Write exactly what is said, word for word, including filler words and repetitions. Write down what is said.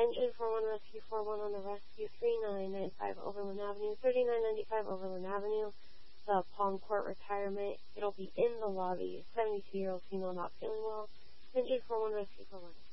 engine four one Rescue four one on the rescue, thirty-nine ninety-five Overland Avenue, thirty-nine ninety-five Overland Avenue, the Palm Court Retirement. It'll be in the lobby. seventy-two-year-old female not feeling well. Engine four one Rescue four one.